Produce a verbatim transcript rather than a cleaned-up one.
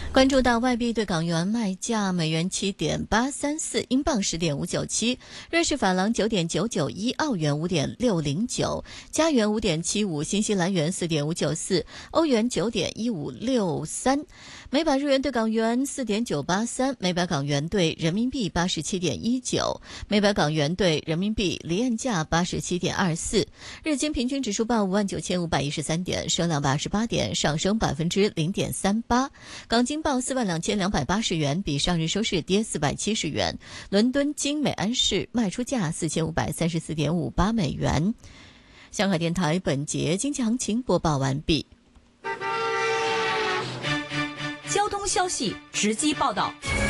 关注到外币对港元卖价：美元七点八三四，英镑十点五九七，瑞士法郎九点九九一，澳元五点六零九，加元五点七五，新西兰元四点五九四，欧元九点一五六三，每百日元对港元四点九八三，每百港元对人民币八十七点一九，每百港元对人民币离岸价八十七点二四。日经平均指数报五万九千五百一十三点，升两百二十八点，上升百分之零点三八。港金报四万两千两百八十元，比上日收市跌四百七十元。伦敦金每安士卖出价四千五百三十四点五八美元。香港电台本节经济行情播报完毕。 交通消息直击报道。